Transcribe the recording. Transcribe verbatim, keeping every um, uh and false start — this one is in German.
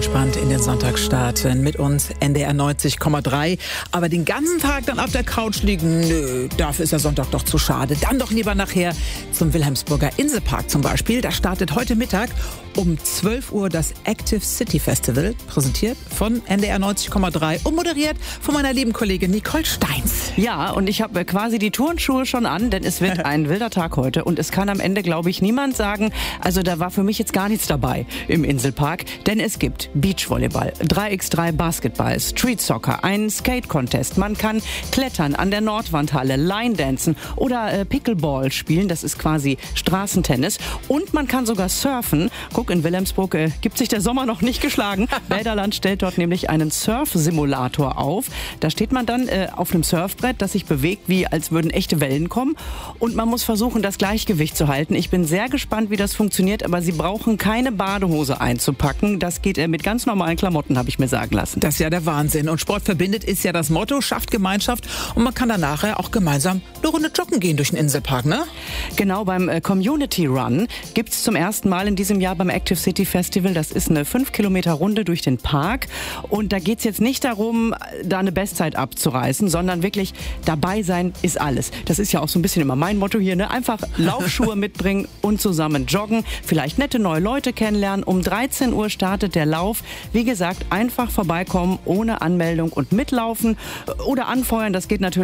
entspannt in den Sonntag starten. Mit uns N D R neunzig Komma drei. Aber den ganzen Tag dann auf der Couch liegen, nö, dafür ist der Sonntag doch zu schade. Dann doch lieber nachher zum Wilhelmsburger Inselpark zum Beispiel. Da startet heute Mittag um zwölf Uhr das Active City Festival, präsentiert von N D R neunzig Komma drei und moderiert von meiner lieben Kollegin Nicole Steins. Ja, und ich habe quasi die Turnschuhe schon an, denn es wird ein wilder Tag heute. Und es kann am Ende, glaube ich, niemand sagen, also da war für mich jetzt gar nichts dabei im Inselpark. Denn es gibt Beachvolleyball, drei gegen drei Basketball, Street Soccer, einen Skate-Contest. Man kann klettern an der Nordwandhalle, Line-Dancen oder äh, Pickleball spielen. Das ist quasi Straßentennis. Und man kann sogar surfen. Guck, in Wilhelmsburg äh, gibt sich der Sommer noch nicht geschlagen. Bäderland stellt dort nämlich einen Surf-Simulator auf. Da steht man dann äh, auf einem Surfbrett, das sich bewegt, wie als würden echte Wellen kommen. Und man muss versuchen, das Gleichgewicht zu halten. Ich bin sehr gespannt, wie das funktioniert, aber Sie brauchen keine Badehose einzupacken. Das geht äh, mit ganz normalen Klamotten, habe ich mir sagen lassen. Das ist ja der Wahnsinn. Und Sport verbindet ist ja das Motto, schafft Gemeinschaft. Und man kann dann nachher auch gemeinsam eine Runde joggen gehen durch den Inselpark, ne? Genau, beim äh, Community Run gibt es zum ersten Mal in diesem Jahr beim Active City Festival. Das ist eine fünf Kilometer Runde durch den Park. Und da geht es jetzt nicht darum, da eine Bestzeit abzureißen, sondern wirklich dabei sein ist alles. Das ist ja auch so ein bisschen immer mein Motto hier, ne? Einfach Laufschuhe mitbringen und zusammen joggen. Vielleicht nette neue Leute kennenlernen. Um dreizehn Uhr startet der Lauf. Wie gesagt, einfach vorbeikommen, ohne Anmeldung und mitlaufen oder anfeuern. Das geht natürlich